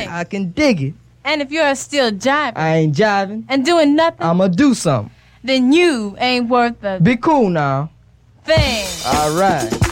I can dig it. And if you're still jiving, I ain't jiving. And doing nothing, I'ma do something. Then you ain't worth a Be cool now. thing. All right.